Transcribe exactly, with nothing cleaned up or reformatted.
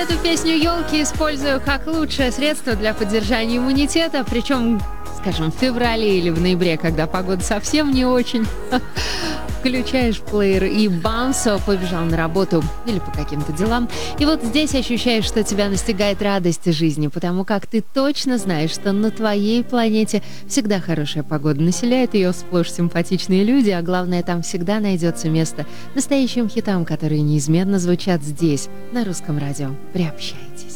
Эту песню «Елки» использую как лучшее средство для поддержания иммунитета, причем, скажем, в феврале или в ноябре, когда погода совсем не очень. Включаешь плеер и бамсо, побежал на работу или по каким-то делам. И вот здесь ощущаешь, что тебя настигает радость жизни, потому как ты точно знаешь, что на твоей планете всегда хорошая погода. Населяют ее сплошь симпатичные люди, а главное, там всегда найдется место настоящим хитам, которые неизменно звучат здесь, на Русском радио. Приобщайтесь.